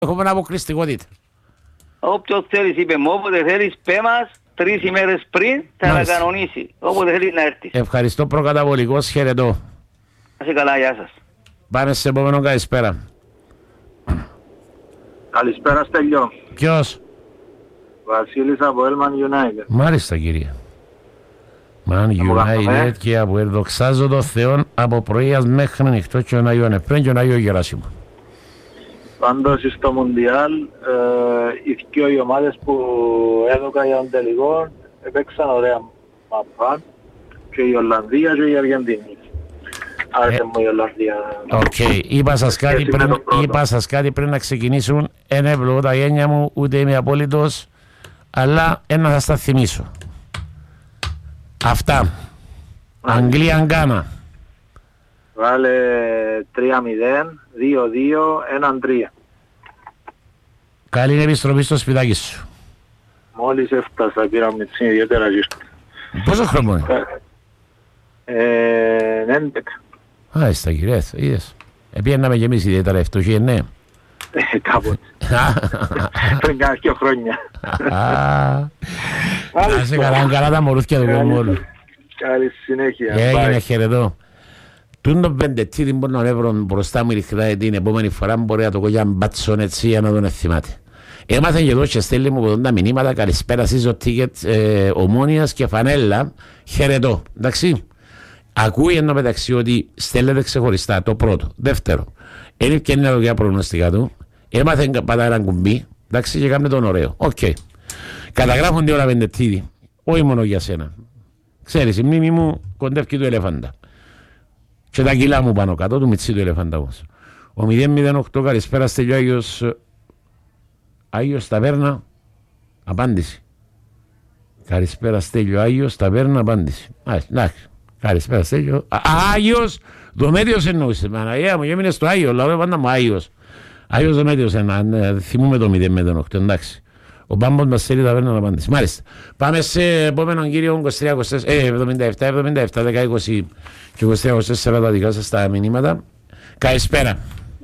Έχουμε αποκλειστικότητα. Όποιος θέλεις είπε μου, όποτε θέλεις πέ μας 3 ημέρες πριν θα ανακανονίσει. Όποτε θέλεις να έρθεις. Ευχαριστώ προκαταβολικός, χαιρετώ. Να είσαι καλά, γεια σας. Πάμε σε επόμενο καλησπέρα. Καλησπέρα Στέλιο. Ποιος? Βασίλης από Elman United. Μάλιστα κύριε. Man United και από δοξάζω το Θεό από πρωίας μέχρι νυχτό και τον Άγιο Νεπρέν και τον Άγιο Γεράσιμο. Πάντως στο Μουντιάλ οι δύο ομάδες που έδωκα για τον τελικό έπαιξαν ωραία μαπά και η Ολλανδία και η Αργεντινή. Άρεσε μου η Ολλανδία. Οκ, είπα σας κάτι πριν να ξεκινήσουν. Ένα ευλογώ τα γένια μου, ούτε είμαι απόλυτος, αλλά ένα θα στα θυμίσω. Αυτά. Αγγλία-Γκάνα. Βάλε 3-0, 2-2, 1-3. Καλή επιστροφή στο σπιτάκι σου. Μόλις έφτασα πήραμε την ιδιαίτερα γύρω. Πόσο χρόνο είναι? 11. Α, στα κυρίες, είδες. Επιέναμε και εμείς ιδιαίτερα ευτυχία, ναι. Κάποτε. Πριν κάποια χρόνια. Να σε καλά τα μορούθια του κόσμου όλου. Καλή συνέχεια. Έγινε, χαιρετώ. Τούν τον πεντετήρι μπορεί να βρω μπροστά μου ειλικρινά την επόμενη φορά μπορεί να το κόγια μπάτσον έτσι για να τον θυμάται. Έμαθαν και εδώ και στέλνει μου από τα μηνύματα καλησπέρα σύζω τίκετ Ομόνιας και Φανέλα. Χαιρετώ. Εντάξει. Ακούει ενώ μεταξύ ότι στέλνεται ξεχωριστά το πρώτο. Δεύτερο. Είναι και είναι για προγνωστικά του. Έμαθαν πατά ένα κουμπί. Εντάξει και κάμνε τον ωραίο. Οκ. Καταγράφουν την ώρα πεντετήρι. Όχι μόνο για σένα. Ξέρεις η μνήμη μου κοντεύει του ελεφάντα. Και τα κιλά μου πάνω κάτω του μιτσί του ελεφάντα όμως. Ο 008 καλησπέρα Στέλιο Άγιος Ταβέρνα. Απάντηση. Καλησπέρα Στέλιο Άγιος Ταβέρνα. Απάντηση. Εντάξει. Καλησπέρα Στέλιο. Άγιος Δομέτιος εννοούσε. Παναγία μου έμεινε στο Άγιο. Λαό πάντα μου Άγιος. Άγιος Δομέτιος θυμούμε το 008. Εντάξει. Ο Μπάμπος μας θέλει Ταβέρνα να απάντηση. Μάλιστα. Πάμε σε επόμενον κύριο 23, 77, 77, 10, 20 και 23, 24 τα δικά σας τα μηνύματα. Καλησπέρα.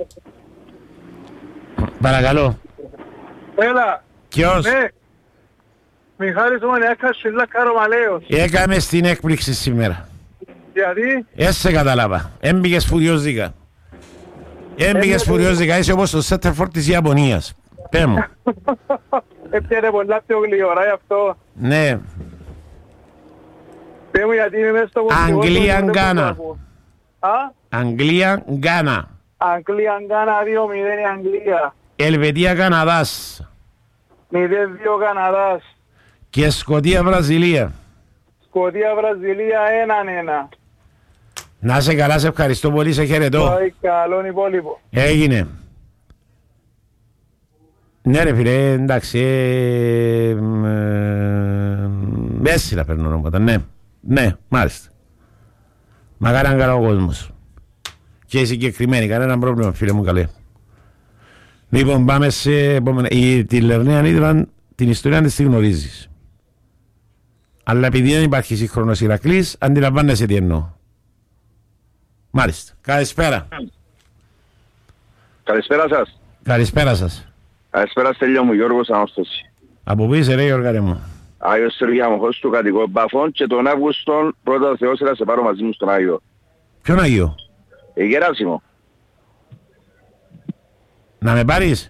Παρακαλώ. Έλα. Ποιος? Ναι. Μιχάλης ο Μανιάκας Σιλά Καρομαλέος. Έκαμε στην έκπληξη σήμερα. Γιατί? Σε κατάλαβα. Έμπηκες φουριόζικα. Έμπηκες φουριόζικα. Είσαι όπως το Σέτερφορτ της Ιαπωνίας. Πέ μου. Έπιανε πολλά πιο γλυόρα γι' αυτό. Ναι. Πέ μου γιατί είμαι μέσα στο κοντιβό. Αγγλία-Γκάνα. Α? Αγγλία-Γκάνα. Αγγλία-Γκάνα 2-0 η Αγγλία. Ελβετία-Καναδάς. 0-2 Καναδάς. Και Σκωτία-Βραζιλία. Σκωτία-Βραζιλία 1-1. Να σε καλά, σε ευχαριστώ πολύ, σε χαιρετώ. Πάει καλόν υπόλοιπο. Έγινε. Ναι ρε φίλε, εντάξει, έτσι να παίρνω ονόματα, ναι. Ναι, μάλιστα. Μακάρι αν καλά ο κόσμος. Και συγκεκριμένοι, κανένα πρόβλημα φίλε μου καλέ. Λοιπόν, πάμε σε επόμενα. Τη Λερνέα Νίδραν, την ιστορία της τη γνωρίζεις. Αλλά επειδή δεν υπάρχει σύγχρονος Ηρακλής, αντιλαμβάνεσαι τι εννοώ. Μάλιστα. Καλησπέρα. Καλησπέρα σας. Καλησπέρα σας. Καλησπέρα Στέλιο μου, Γιώργος Ανάσταση. Από πού είσαι ρε Γιώργαρε μου? Άγιος Σεργιάμοχος του κατοικώ Μπαφών και τον Αύγουστον πρώτα ο Θεός θα σε πάρω μαζί μου στον Άγιο. Ποιον Άγιο? Γεράσιμο. Να με πάρεις?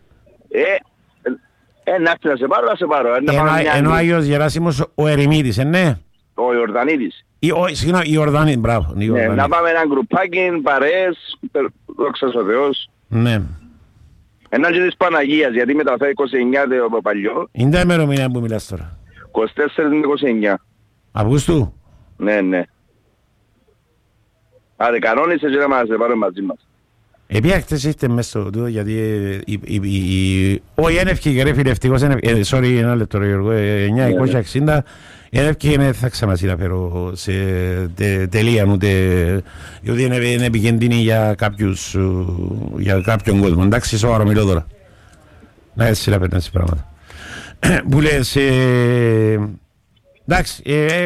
Να σε πάρω, να σε πάρω. Ενώ ο Άγιος Γεράσιμος ο Ερημίτης, ναι. Ο Ιορδανίδης. Συγγνώμη, η Ιορδανίδη, μπράβο. Ναι, να πάμε έναν γκρουπάκι, παρέες, δόξα ο Θεός. Ναι. Έναν και της Παναγίας, γιατί μεταφέρει 29 το παλιό. Είναι τα ημερομηνία που μιλάς τώρα? 24 με 29. Αυγούστου? Ναι, ναι. Άρα κανόνισε και να μας πάρουμε μαζί μας. Επειδή χτες είστε μέσα στο τούτο, γιατί όχι ένευκε και ρε φίλε ευτυχώς, sorry ένα λεπτό Γιώργο, 960, ένευκε δεν θα ξανασυναφέρω σε τελεία ούτε, διότι είναι επικεντρίνη για κάποιον κόσμο, εντάξει, σοβαρό μιλώ τώρα. Να έτσι να παίρνεις πράγματα. Που λες, εντάξει,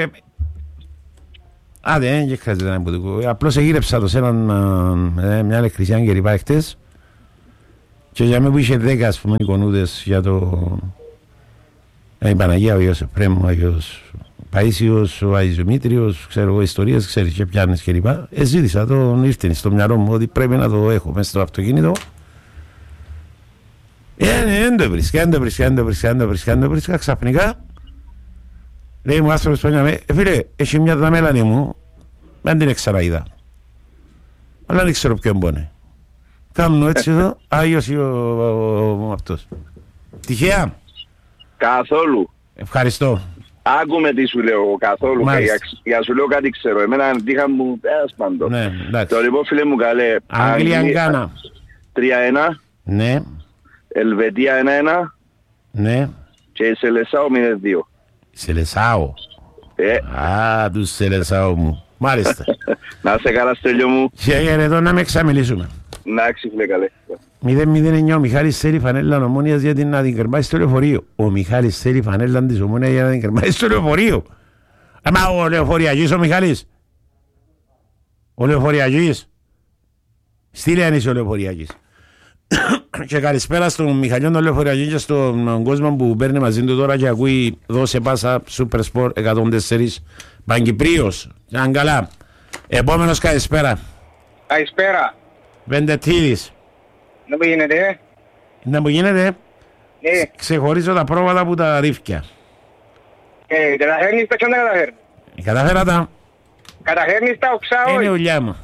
δεν και χρειάζεται να πω. Απλώς εγύρεψα το σε μια άλλη χρυσιάν και ρηπά χτες Και για μένα που είχε 10 ας πούμε εικονούδες για το... η Παναγία, ο Ιωσήφ Πρέμου, ο Άγιος Παΐσιος, ο Άγιος Δημήτριος, ξέρω εγώ ιστορίες, ξέρεις και πιάνες κλπ. Ζήτησα τον, ήρθε στο μυαλό μου ότι πρέπει να το έχω μέσα στο αυτοκίνητο. Δεν το βρίσκα, ξαφνικά. Λέει μου άνθρωπος πόνια φίλε, έχει μια δαμέλανη μου, δεν την ξαναείδα. Αλλά δεν ξέρω ποιον πόνε. Κάμνω έτσι εδώ, Άγιος ή αυτός. Τυχαία. Καθόλου. Ευχαριστώ. Άκουμε τι σου λέω καθόλου. Για σου λέω κάτι ξέρω. Εμένα τύχα μου πέρας πάντο. Ναι, εντάξει. Το λοιπόν φίλε μου καλέ. Αγγλία Γκάνα. 3-1. Ναι. Ελβετία 1-1. Ναι. Και Σελεσάο 0-2. Σελεσάο. Τους Σελεσάο μου. Μάλιστα. Να σε καλά στέλιο μου. Και εδώ να με ξαμιλήσουμε. Να φίλε καλέ. 0-0-9 ο Μιχάλης θέλει φανέλα Ομόνοιας για να την κερμάσει στο λεωφορείο. Ο Μιχάλης θέλει φανέλα της Ομόνοιας για να την κερμάσει στο λεωφορείο. Μα ο λεωφοριακής ο Μιχάλης. Ο λεωφοριακής. Στείλε αν είσαι ο λεωφοριακής. Και καλησπέρα στον Μιχαλιόν τον λεωφοριακή και στον κόσμο που παίρνει μαζί του τώρα και ακούει δώσε πάσα Super Sport 104 Παγκυπρίος. Αν καλά. Επόμενος καλησπέρα. Καλησπέρα. Βεντετίδης. Να μου γίνεται. Να μου γίνεται. Ναι. Ξεχωρίζω τα πρόβατα από τα ρίφκια. Καταφέρνεις τα ξανά καταφέρνεις. Καταφέρα τα. Καταφέρνεις τα οξά Είναι όχι. ουλιά μου.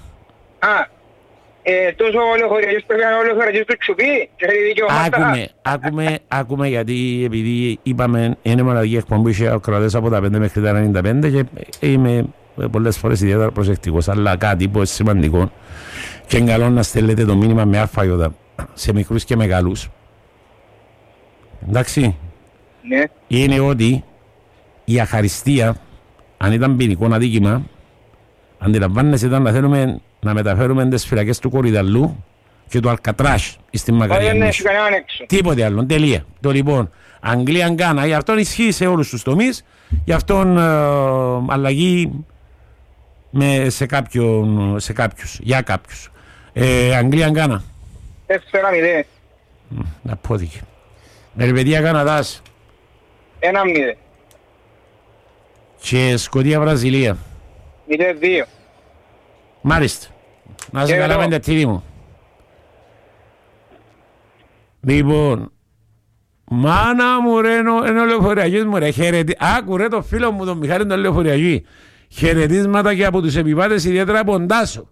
Τόσο ο λεωφοριακής πρέπει να είναι ο λεωφοριακής του Τσουπί και έχει δικαιώματα. Άκουμε γιατί επειδή είπαμε είναι μοναδική εκπομπή και ο κρατές από τα 5 μέχρι τα 95 και είμαι πολλές φορές ιδιαίτερα προσεκτικός, αλλά κάτι που είναι σημαντικό και είναι καλό να στέλνετε το μήνυμα με άφαγιοτα σε μικρούς και μεγάλους. Εντάξει. Ναι. Είναι ότι η αχαριστία, αν ήταν ποινικό αδίκημα, αντιλαμβάνεσαι ήταν να θέλουμε να μεταφέρουμε τις φυλακές του Κορυδαλλού και του Αλκατράζ στην Μακαριανή. Τίποτε άλλο, τελεία. Το λοιπόν, Αγγλία Γκάνα, γι' αυτόν ισχύει σε όλους τους τομείς, γι' αυτόν αλλαγή σε κάποιους, για κάποιους. Αγγλία Γκάνα. 4-0. Να πόδικε. Ελβετία Καναδάς. 1-0. Και Σκοτία Βραζιλία. 0-2. Μάλιστα. Να σε καλά με τα τίδη μου. Λοιπόν, μάνα μου ρε, είναι ο λεωφοριακής μου ρε, άκου ρε το φίλο μου τον Μιχάλη τον λεωφοριακή. Χαιρετίσματα και από τους επιβάτες ιδιαίτερα από τον Τάσο.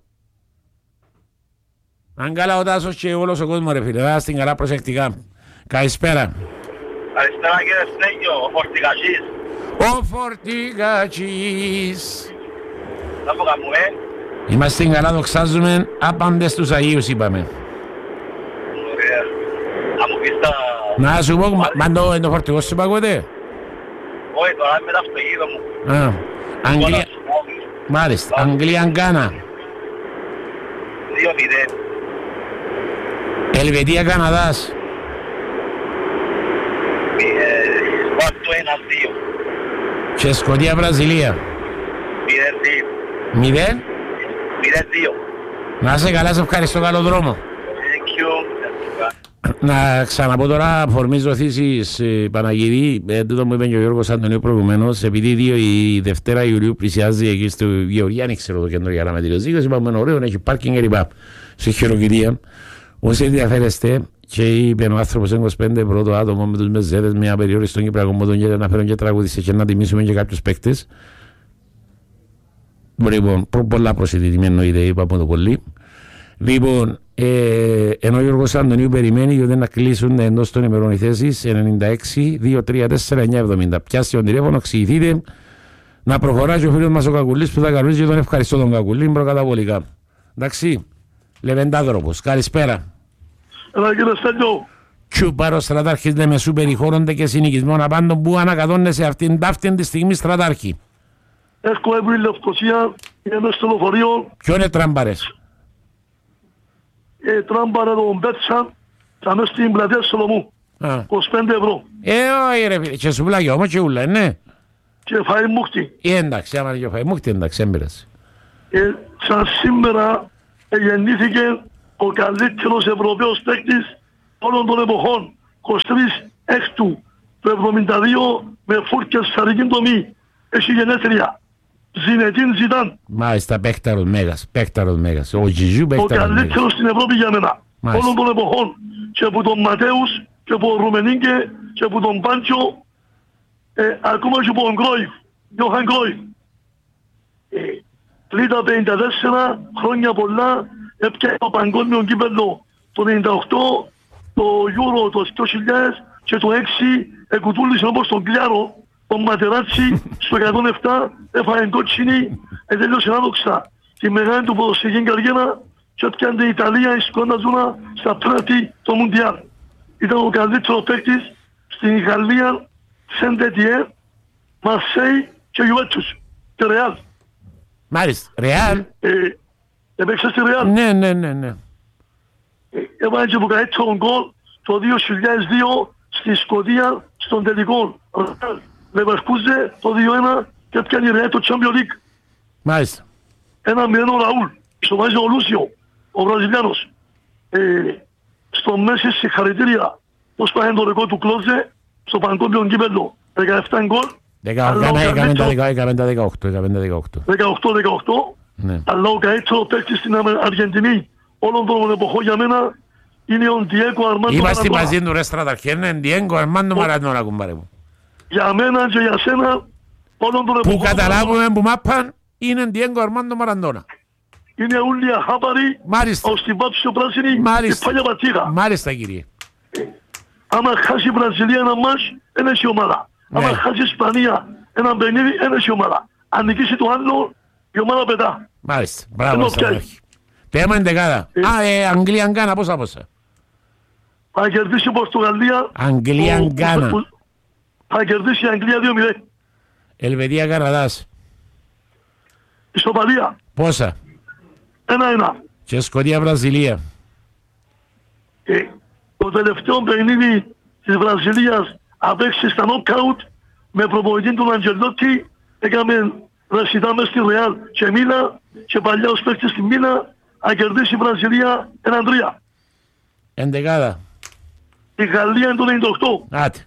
Αν καλά ο Τάσος και όλος ο κόσμος ρε φίλε, δά στην καλά προσεκτικά. Καλησπέρα. Καλησπέρα κύριε Στέγιο, ο Φορτηγατζής. Ο Φορτηγατζής. Να πω καμού, Είμαστε καλά, δοξάζουμε άπαντες τους Αγίους είπαμε. Ωραία. Να μου πεις τα... Να σου πω, μα το φορτηγό σου παγωτε. Όχι, τώρα με τα αυτογείδο μου. Αγγλία... Μάλιστα, Αγγλία Γκάνα. 2-0. Ελβετία Καναδάς. 1-2. Και Σκοτία Βραζιλία. 0-2. 0. 0-2. Να είσαι καλά, σε ευχαριστώ, καλό δρόμο. Να ξαναπώ τώρα, αφορμής δοθήσεις Παναγυρή, τούτο μου είπε και ο Γιώργος Αντωνίου προηγουμένως, επειδή η Δευτέρα Ιουλίου πλησιάζει εκεί στο Γεωργιάννη, ξέρω το κέντρο για γραμματήριο Ζήγος, είπαμε ωραίο, έχει πάρκινγκ κλπ. Σε χειροκυρία. Όσοι ενδιαφέρεστε, και είπε ο άνθρωπος 25 πρώτο άτομο με τους μεζέδες, με απεριόριστον Κυπριακό μότον για να φέρουν και τραγουδιστές και να τιμήσουμε και κάποιους παίκτες. Λοιπόν, πολλά προσιτητημένη εννοείται, είπαμε το πολύ. Λοιπόν, ενώ ο Γιώργος Αντωνίου περιμένει γιατί να κλείσουν εντός των ημερών οι θέσεις 96-234-970. Πιάστε τον τηλέφωνο, εξηγηθείτε να προχωράει και ο φίλος μας ο Κακουλής που θα καλούσε και τον ευχαριστώ τον Κακουλή προκαταβολικά. Εντάξει, Λεβεντάδροπος, καλησπέρα. Έλα κύριε Στέλιο. Τσουπάρος στρατάρχης Λεμεσού περιχώρονται και συνοικισμών απάντων που ανακατώνεσαι αυτήν ταύτην τη στιγμή στρατάρχη. Έχω έβρει Λευκοσία, είναι στο λεωφορείο. Ποιο είναι τράμπαρες? Τράμπαρε τον Μπέτσαν, θα μέσα στην πλατεία Σολομού. 25 ευρώ. Όχι ρε φίλε, και σουβλάκια όμως και ούλα, ναι. Και φαΐ μούχτη. Εντάξει, άμα είναι και φαΐ μούχτη, εντάξει, έμπειρας. Σαν σήμερα γεννήθηκε ο καλύτερος Ευρωπαίος παίκτης όλων των εποχών, 23 Έκτου του 72, με φούρκες σαρική τομή, έχει γενέθλια. Ζινετίν Ζιντάν. Μάλιστα, παίκταρος Μέγας. Ο Ζιζού παίκταρος Μέγας. Ο καλύτερος στην Ευρώπη για μένα. Μάλιστα. Όλων των εποχών. Και από τον Ματέους, και από τον Ρουμενίγκε, και από τον Πάντσο, ακόμα και από τον Κρόιφ, Γιώχαν Κρόιφ. Πλήτα 54 χρόνια πολλά, έπιανε το παγκόσμιο κύπελλο το 98, το Euro το 2000 και το 6 εκουτούλησε όπως τον Κλιάρο, τον Ματεράτσι, στο 107 έφαγε κότσινη, τελείωσε άδοξα τη μεγάλη του ποδοσφαιρική καριέρα και έπιανε η Ιταλία, η Σκονταζούνα, στα πράτη το Μουντιάλ. Ήταν ο καλύτερος παίκτης στην Γαλλία, Σεντετιέ, Μαρσέη και Ιουβέντους και Ρεάλ. Μάλιστα, Ρεάλ. Έπαιξε στη Ρεάλ. Ναι. Έβαλε και το καλύτερο γκολ το 2002 στη Σκωτία στον τελικό. Λεβερκούζε το 2-1 και έπιανε η Ρεάλ το Champions League. Μάλιστα. 1-0 ο Ραούλ. Στο βάζει ο Λούσιο, ο Βραζιλιάνος. Στο μέση συγχαρητήρια πώς πάει το ρεκόρ του Κλόζε στο παγκόσμιο κύπελλο. 17 γκολ. Έκαμε τα 18. 18. Ναι. Αλλά ο καλύτερος παίκτης στην Αργεντινή όλων των εποχών για μένα είναι ο Ντιέγκο Αρμάντο. Είμαστε μαζί του ρε στραταρχένε, Ντιέγκο Αρμάντο Μαραντόνα κουμπάρε μου. Για μένα και για σένα όλων των εποχών. Που καταλάβουμε που μάπαν είναι Ντιέγκο Αρμάντο Μαραντόνα. Είναι ούλια χάπαρη, ως την πάψη ο πράσινη και παλιά πατήρα. Μάλιστα κύριε. Άμα χάσει η Βραζιλία ένα μάτς, δεν έχει ομάδα. Άμα χάσει η Ισπανία ένα παιχνίδι, δεν έχει ομάδα. Αν νικήσει το άλλο, η ομάδα πετά. Μάλιστα. Μπράβο στρατάρχη. Θέμα εντεκάδα. Αγγλία-Γκάνα, πόσα. Θα κερδίσει η Πορτογαλία. Αγγλία-Γκάνα. Θα κερδίσει η Αγγλία 2-0. Ελβετία-Καναδάς. Ισοπαλία. Πόσα. 1-1. Και Σκωτία-Βραζιλία. Το τελευταίο παιχνίδι της Βραζιλίας απέξει στα νοκάουτ με προπονητή του Αντζελότη. Έκαμε ρεσιτά μες στη Ρεάλ και Μίλα και παλιά ως παίκτης στη Μίλα. Αν κερδίσει η Βραζιλία 1-3. Εντεκάδα. Η Γαλλία είναι το 98. Άτε.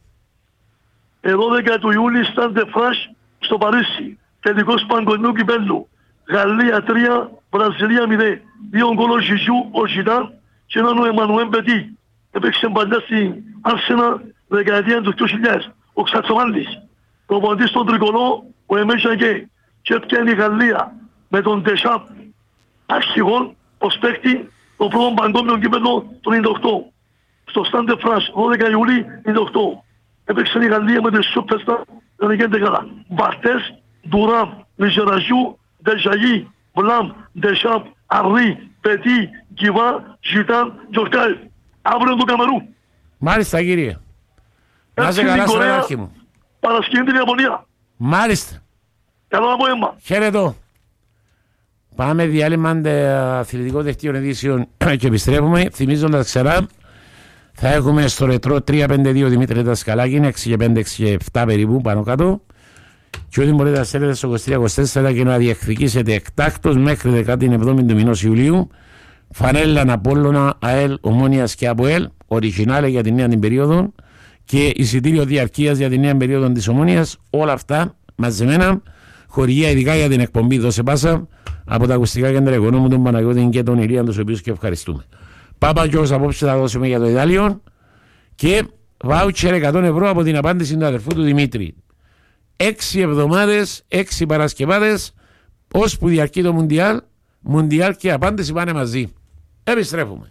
12 του Ιούλη Στάντε Φράσ στο Παρίσι. Τελικός παγκοσμίου κυπέλλου. Γαλλία 3, Βραζιλία 0. 2 γκολ ο Ζιζού, ο Ζιντάν και έναν ο Εμμανουέλ Πετί. Έπαιξε παλιά στην Άρσενα δεκαετία του 2000. Ο Ξατσομάλης. Προπονητής στον Τρικολό, ο Εμέσαγε. Και έπιανε η Γαλλία με τον Τεσάπ αρχηγόν ως παίκτη το πρώτο παγκόσμιο κύπελλο του 98. Στο Στάντε Φράσ, 12 Ιουλίου 98. Έπαιξε η Γαλλία με τις Σούπεστα, δεν γίνεται καλά. Μπαρτές, Ντουράμ, Μιζεραζιού, Ντεζαγί, Βλάμ, Ντεσάπ, Αρρί, Πετί, Γκιβά, Ζιτάν, Τζορκάιφ. Αύριο το Καμερού. Μάλιστα κύριε. Να σε καλά στρατάρχη μου. Παρασκευή την Ιαπωνία. Μάλιστα. Καλό απόγευμα. Χαίρετο. Πάμε διάλειμμα αθλητικό δεχτύων ειδήσεων και επιστρέφουμε. Θυμίζοντας ξανά, θα έχουμε στο ρετρό 352 Δημήτρη Δασκαλάκη, 6 και 5, 6 και 7 περίπου πάνω κάτω. Και ό,τι μπορείτε να στέλνετε στο 2324 και να διεκδικήσετε εκτάκτως μέχρι 17η του μηνός Ιουλίου. Φανέλα Απόλλωνα, ΑΕΛ, Ομόνιας και ΑΠΟΕΛ, οριγινάλε για την νέα την περίοδο και εισιτήριο διαρκείας για την νέα περίοδο της Ομόνιας. Όλα αυτά μαζεμένα, χορηγία ειδικά για την εκπομπή Δώσε Πάσα από τα ακουστικά κέντρα Οικονόμου, τον Παναγιώτη και τον Ηλία, τους οποίους και ευχαριστούμε. Πάπα και ως απόψε θα δώσουμε για το Ιτάλιο και βάουτσερ 100 ευρώ από την απάντηση του αδερφού του Δημήτρη. 6 εβδομάδες, 6 Παρασκευάδες, ώσπου διαρκεί το Μουντιάλ και απάντηση πάνε μαζί. Επιστρέφουμε.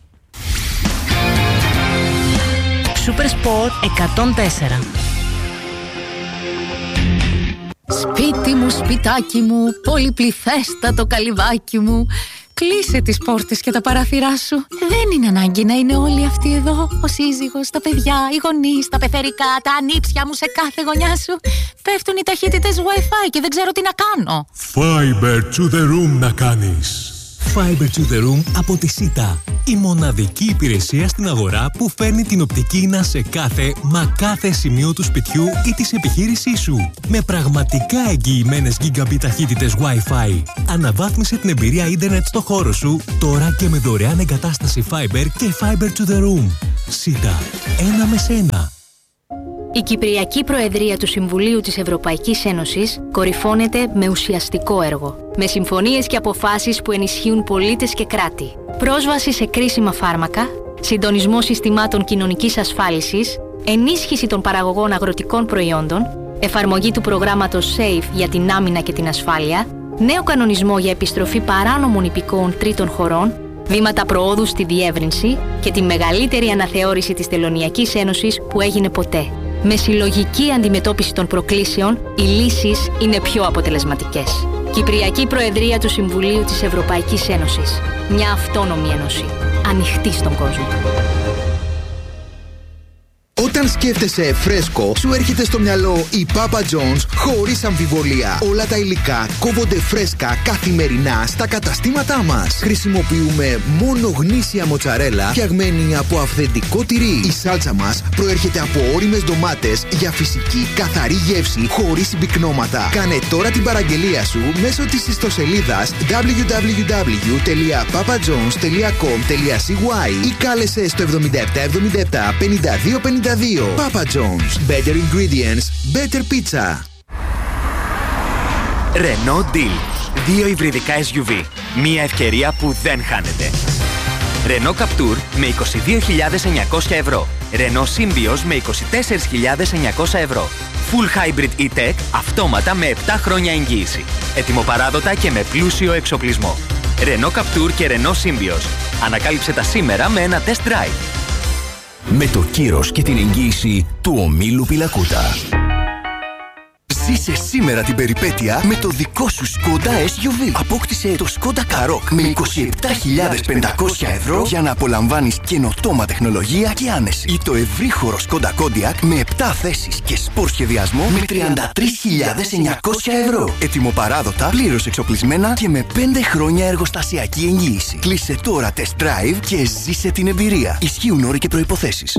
Super Sport 104. Σπίτι μου, σπιτάκι μου, πολυπληθέστατο καλυβάκι μου. Κλείσε τις πόρτες και τα παράθυρά σου. Δεν είναι ανάγκη να είναι όλοι αυτοί εδώ. Ο σύζυγος, τα παιδιά, οι γονείς, τα πεθερικά, τα ανήψια μου σε κάθε γωνιά σου. Πέφτουν οι ταχύτητες Wi-Fi και δεν ξέρω τι να κάνω. Fiber to the room να κάνεις. Fiber to the room από τη ΣΥΤΑ. Η μοναδική υπηρεσία στην αγορά που φέρνει την οπτική ίνα σε κάθε σημείο του σπιτιού ή της επιχείρησής σου. Με πραγματικά εγγυημένες gigabit ταχύτητες Wi-Fi. Αναβάθμισε την εμπειρία ίντερνετ στο χώρο σου τώρα και με δωρεάν εγκατάσταση Fiber και Fiber to the room. ΣΥΤΑ. Ένα με σένα. Η Κυπριακή Προεδρία του Συμβουλίου της Ευρωπαϊκής Ένωσης κορυφώνεται με ουσιαστικό έργο, με συμφωνίες και αποφάσεις που ενισχύουν πολίτες και κράτη. Πρόσβαση σε κρίσιμα φάρμακα, συντονισμό συστημάτων κοινωνικής ασφάλισης, ενίσχυση των παραγωγών αγροτικών προϊόντων, εφαρμογή του προγράμματος SAFE για την άμυνα και την ασφάλεια, νέο κανονισμό για επιστροφή παράνομων υπηκόων τρίτων χωρών, βήματα προόδου στη διεύρυνση και τη μεγαλύτερη αναθεώρηση της Τελωνειακής Ένωσης που έγινε ποτέ. Με συλλογική αντιμετώπιση των προκλήσεων, οι λύσεις είναι πιο αποτελεσματικές. Κυπριακή Προεδρία του Συμβουλίου της Ευρωπαϊκής Ένωσης. Μια αυτόνομη ένωση. Ανοιχτή στον κόσμο. Όταν σκέφτεσαι φρέσκο, σου έρχεται στο μυαλό η Papa John's χωρίς αμφιβολία. Όλα τα υλικά κόβονται φρέσκα καθημερινά στα καταστήματά μας. Χρησιμοποιούμε μόνο γνήσια μοτσαρέλα φτιαγμένη από αυθεντικό τυρί. Η σάλτσα μας προέρχεται από ώριμες ντομάτες για φυσική καθαρή γεύση χωρίς συμπυκνώματα. Κάνε τώρα την παραγγελία σου μέσω της ιστοσελίδας www.papajohns.com.cy ή κάλεσε στο 7777 5252. Papa John's. Better ingredients, better pizza. Renault Deal. 2 υβριδικά SUV. Μία ευκαιρία που δεν χάνεται. Renault Captur με 22.900 ευρώ. Renault Symbioz με 24.900 ευρώ. Full Hybrid E-Tech αυτόματα με 7 χρόνια εγγύηση. Ετοιμοπαράδοτα και με πλούσιο εξοπλισμό. Renault Captur και Renault Symbioz. Ανακάλυψε τα σήμερα με ένα test drive. Με το κύρος και την εγγύηση του ομίλου Πιλακούτα. Ζήσε σήμερα την περιπέτεια με το δικό σου Skoda SUV. Απόκτησε το Skoda Karoq με 27.500 ευρώ για να απολαμβάνεις καινοτόμα τεχνολογία και άνεση. Ή το ευρύχωρο Skoda Kodiaq με 7 θέσεις και σπορ σχεδιασμό με 33.900 ευρώ. Ετοιμοπαράδοτα, πλήρως εξοπλισμένα και με 5 χρόνια εργοστασιακή εγγύηση. Κλείσε τώρα test drive και ζήσε την εμπειρία. Ισχύουν όροι και προϋποθέσεις.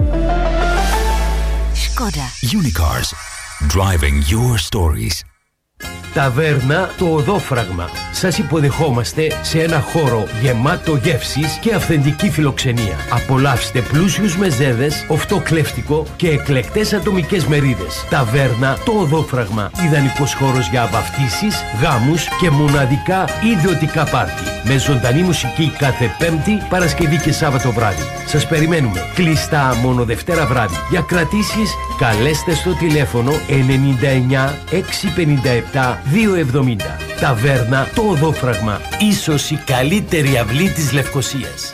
Skoda. Unicars. Driving your stories. Ταβέρνα Το Οδόφραγμα. Σας υποδεχόμαστε σε ένα χώρο γεμάτο γεύσεις και αυθεντική φιλοξενία. Απολαύστε πλούσιους μεζέδες, οφτοκλέφτικο και εκλεκτές ατομικές μερίδες. Ταβέρνα Το Οδόφραγμα. Ιδανικός χώρος για βαφτίσεις, γάμους και μοναδικά ιδιωτικά πάρτι. Με ζωντανή μουσική κάθε Πέμπτη, Παρασκευή και Σάββατο βράδυ. Σας περιμένουμε. Κλειστά μόνο Δευτέρα βράδυ. Για κρατήσεις καλέστε στο τηλέφωνο 99 657 270. Ταβέρνα Το Οδόφραγμα. Ίσως η καλύτερη αυλή της Λευκωσίας.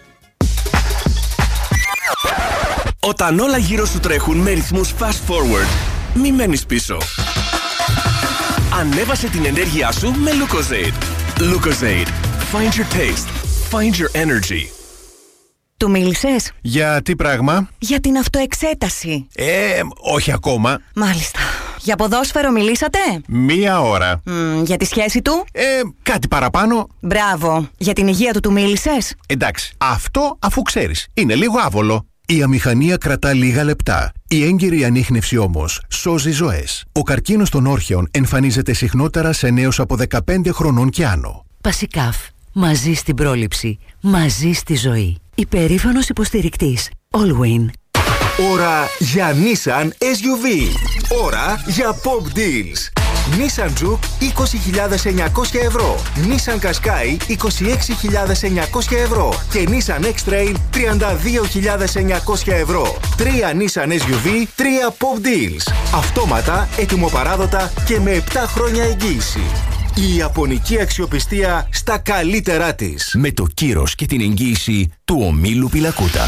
Όταν όλα γύρω σου τρέχουν με ρυθμούς fast forward, μη μένεις πίσω. Ανέβασε την ενέργειά σου με Lucozade. Lucozade. Find your taste. Find your energy. Του μίλησες? Για τι πράγμα? Για την αυτοεξέταση. Όχι ακόμα. Μάλιστα. Για ποδόσφαιρο μιλήσατε? 1 ώρα. Για τη σχέση του? Κάτι παραπάνω. Μπράβο. Για την υγεία του μίλησες? Εντάξει. Αυτό αφού ξέρεις. Είναι λίγο άβολο. Η αμηχανία κρατά λίγα λεπτά. Η έγκαιρη ανίχνευση όμως σώζει ζωές. Ο καρκίνος των όρχεων εμφανίζεται συχνότερα σε νέους από 15 χρονών και άνω. Πασικάφ. Μαζί στην πρόληψη. Μαζί στη ζωή. Υπερήφανος υποστηρικτής. Allwyn. Ώρα για Nissan SUV. Ώρα για Pop Deals. Nissan Juke 20.900 ευρώ. Nissan Qashqai 26.900 ευρώ. Και Nissan X-Trail 32.900 ευρώ. 3 Nissan SUV, 3 Pop Deals. Αυτόματα, ετοιμοπαράδοτα και με 7 χρόνια εγγύηση. Η ιαπωνική αξιοπιστία στα καλύτερά της. Με το κύρος και την εγγύηση του ομίλου Πιλακούτα.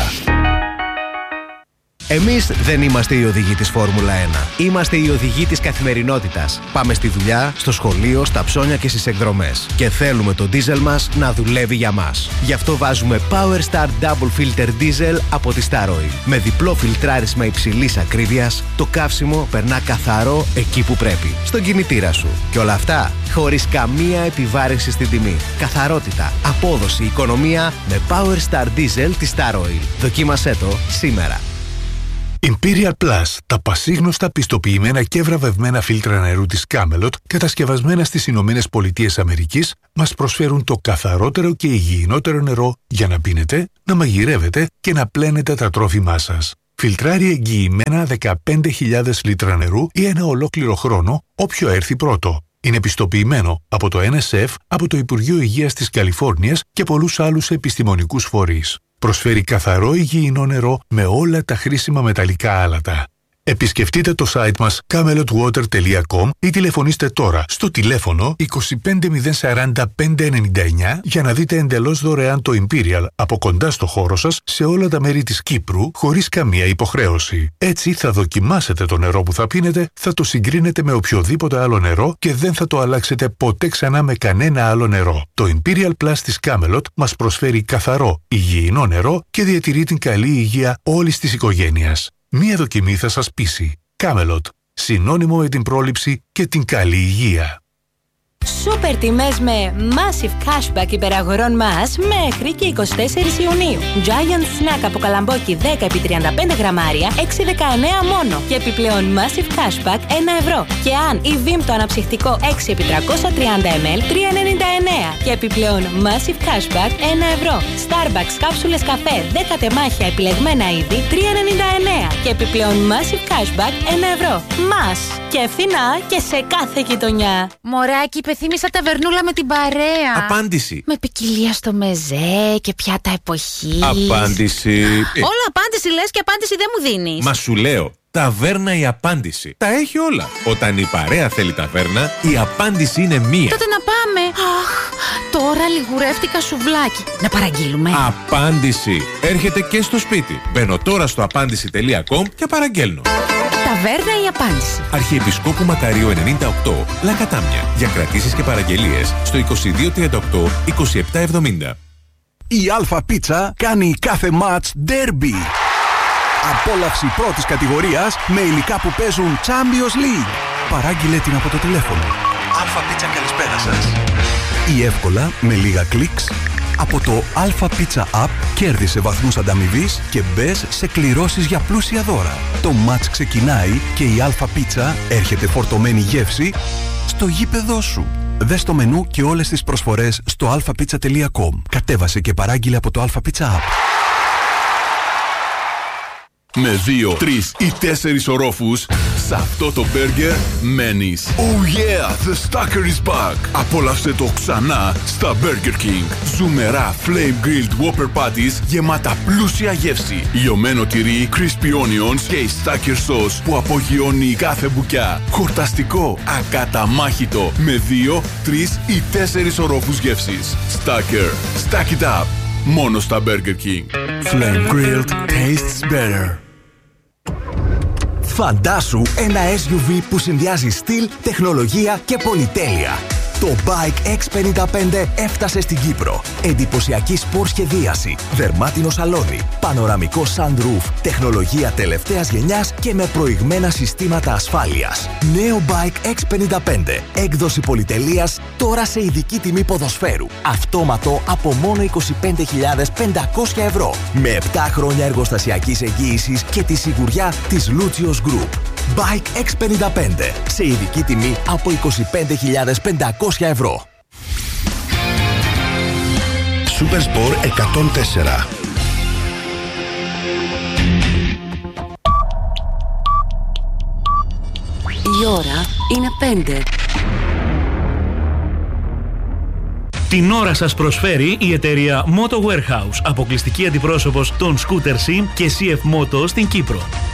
Εμείς δεν είμαστε οι οδηγοί της Φόρμουλα 1. Είμαστε οι οδηγοί της καθημερινότητας. Πάμε στη δουλειά, στο σχολείο, στα ψώνια και στις εκδρομές. Και θέλουμε το ντίζελ μας να δουλεύει για μας. Γι' αυτό βάζουμε Power Start Double Filter Diesel από τη Star Oil. Με διπλό φιλτράρισμα υψηλής ακρίβειας, το καύσιμο περνά καθαρό εκεί που πρέπει. Στον κινητήρα σου. Και όλα αυτά χωρίς καμία επιβάρυνση στην τιμή. Καθαρότητα, απόδοση, οικονομία με Power Star Diesel της Star Oil. Δοκίμασέ το σήμερα. Imperial Plus, τα πασίγνωστα πιστοποιημένα και βραβευμένα φίλτρα νερού της Camelot, κατασκευασμένα στις Ηνωμένες Πολιτείες Αμερικής, μας προσφέρουν το καθαρότερο και υγιεινότερο νερό για να πίνετε, να μαγειρεύετε και να πλένετε τα τρόφιμά σας. Φιλτράρει εγγυημένα 15.000 λίτρα νερού ή ένα ολόκληρο χρόνο, όποιο έρθει πρώτο. Είναι πιστοποιημένο από το NSF, από το Υπουργείο Υγείας της Καλιφόρνιας και πολλούς άλλους επιστημονικούς φορείς. Προσφέρει καθαρό υγιεινό νερό με όλα τα χρήσιμα μεταλλικά άλατα. Επισκεφτείτε το site μας camelotwater.com ή τηλεφωνήστε τώρα στο τηλέφωνο 25040 599 για να δείτε εντελώς δωρεάν το Imperial από κοντά στο χώρο σας σε όλα τα μέρη της Κύπρου χωρίς καμία υποχρέωση. Έτσι θα δοκιμάσετε το νερό που θα πίνετε, θα το συγκρίνετε με οποιοδήποτε άλλο νερό και δεν θα το αλλάξετε ποτέ ξανά με κανένα άλλο νερό. Το Imperial Plus της Camelot μας προσφέρει καθαρό, υγιεινό νερό και διατηρεί την καλή υγεία όλης της οικογένειας. Μία δοκιμή θα σας πείσει. Camelot. Συνώνυμο με την πρόληψη και την καλή υγεία. Σούπερ τιμές με Massive Cashback υπεραγορών μας μέχρι και 24 Ιουνίου. Giant Snack από καλαμπόκι 10x35 γραμμάρια 6,19 μόνο. Και επιπλέον Massive Cashback 1 ευρώ. Και αν η Vim το αναψυχτικό 6x330 ml 3,99. Και επιπλέον Massive Cashback 1 ευρώ. Starbucks κάψουλες καφέ 10 τεμάχια επιλεγμένα είδη 3,99. Και επιπλέον Massive Cashback 1 ευρώ. Μας και φθηνά και σε κάθε γειτονιά. Μωράκι, πεθύμησα ταβερνούλα με την παρέα. Απάντηση. Με ποικιλία στο μεζέ και πιάτα εποχής. Απάντηση. Όλο απάντηση λες και απάντηση δεν μου δίνεις. Μα σου λέω, ταβέρνα η απάντηση. Τα έχει όλα. Όταν η παρέα θέλει ταβέρνα, η απάντηση είναι μία. Τότε να πάμε. Αχ, τώρα λιγουρεύτηκα σουβλάκι. Να παραγγείλουμε. Απάντηση. Έρχεται και στο σπίτι. Μπαίνω τώρα στο απάντηση.com και παραγγέλνω. Ταβέρνα η απάντηση. Αρχιεπισκόπου Μακαρίου 98, Λακατάμια. Για κρατήσεις και παραγγελίες στο 2238 2770. Η Αλφα Πίτσα κάνει κάθε μάτς ντέρμπι. Απόλαυση πρώτης κατηγορίας με υλικά που παίζουν Champions League. Παράγγειλε την από το τηλέφωνο. Αλφα Πίτσα, καλησπέρα σας. Ή εύκολα με λίγα κλικς από το Alpha Pizza App κέρδισε βαθμούς ανταμοιβής και μπες σε κληρώσεις για πλούσια δώρα. Το μάτς ξεκινάει και η Alpha Pizza έρχεται φορτωμένη γεύση στο γήπεδό σου. Δες το μενού και όλες τις προσφορές στο alphapizza.com. Κατέβασε και παράγγειλε από το Alpha Pizza App. Με 2, 3 ή 4 ορόφους, σε αυτό το μπέργκερ μένεις. Oh yeah, the Stacker is back. Απόλαυσε το ξανά στα Burger King. Ζουμερά flame grilled Whopper patties γεμάτα πλούσια γεύση. Λιωμένο τυρί, crispy onions και η Stacker sauce που απογειώνει κάθε μπουκιά. Χορταστικό, ακαταμάχητο, με 2, 3 ή 4 ορόφους γεύσης. Stacker, stack it up. Μόνο στα Burger King. Flame grilled tastes better. Φαντάσου ένα SUV που συνδυάζει στυλ, τεχνολογία και πολυτέλεια. Το Bike X55 έφτασε στην Κύπρο. Εντυπωσιακή σπορ σχεδίαση, δερμάτινο σαλόνι, πανοραμικό sunroof, τεχνολογία τελευταίας γενιάς και με προηγμένα συστήματα ασφάλειας. Νέο Bike X55, έκδοση πολυτελείας, τώρα σε ειδική τιμή ποδοσφαίρου. Αυτόματο από μόνο 25.500 ευρώ. Με 7 χρόνια εργοστασιακής εγγύησης και τη σιγουριά της Lucios Group. Bike X55, σε ειδική τιμή από 25.500 ευρώ. Supersport 104. Η ώρα είναι 5. Την ώρα σας προσφέρει η εταιρεία Moto Warehouse, αποκλειστική αντιπρόσωπος των Scooter Sim και CF Moto στην Κύπρο.